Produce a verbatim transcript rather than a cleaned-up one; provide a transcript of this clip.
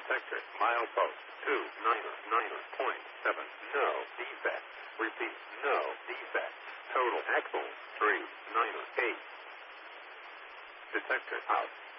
Detector, milepost, two niner niner point seven, no defect. Repeat, no defect. Total axle, three niner eight. Detector out.